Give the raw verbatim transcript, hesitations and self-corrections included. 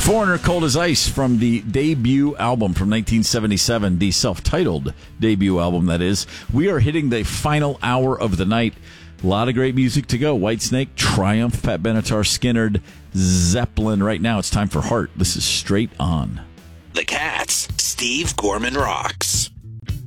Foreigner, Cold as Ice from the debut album from nineteen seventy-seven, the self-titled debut album, that is. We are hitting the final hour of the night. A lot of great music to go. Whitesnake, Triumph, Pat Benatar, Skynyrd, Zeppelin. Right now it's time for Heart. This is Straight On. The Cats, Steve Gorman Rocks.